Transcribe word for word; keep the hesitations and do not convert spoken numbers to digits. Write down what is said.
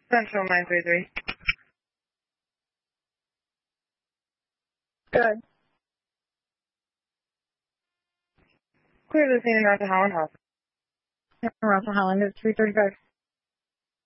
Central nine three three. Good. Clear the scene in Russell Holland Hospital. Russell Holland is three thirty-five.